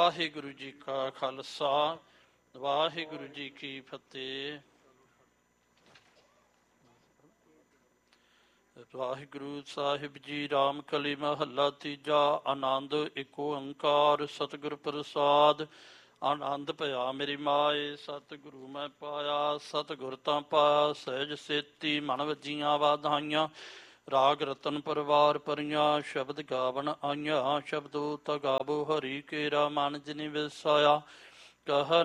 ਵਾਹਿਗੁਰੂ ਜੀ ਕਾ ਖਾਲਸਾ ਵਾਹਿਗੁਰੂ ਜੀ ਕੀ ਫਤਿਹ। ਵਾਹਿਗੁਰੂ ਸਾਹਿਬ ਜੀ। ਰਾਮ ਕਲੀ ਮਹੱਲਾ ਤੀਜਾ। ਆਨੰਦ ਏਕ ਓੰਕਾਰ ਸਤਿਗੁਰ ਪ੍ਰਸਾਦ। ਆਨੰਦ ਭਇਆ ਮੇਰੀ ਮਾਏ ਸਤਿਗੁਰੂ ਮੈਂ ਪਾਇਆ। ਸਤਿਗੁਰ ਤਾਂ ਪਾਇਆ ਸਹਿਜ ਸੇਤੀ ਮਨ ਵੱਜੀਆਂ ਵਾਧਾਈਆਂ। ਰਾਗ ਰਤਨ ਪਰਿਵਾਰ ਭਰੀਆਂ ਸ਼ਬਦ ਗਾਵਨ ਆਈਆਂ। ਸ਼ਬਦੋ ਤਾਂ ਗਾਵੋ ਹਰੀ ਕੇਰਾ ਮਨ ਜਿਨੀ ਵਿਸਾਇਆ। ਕਹ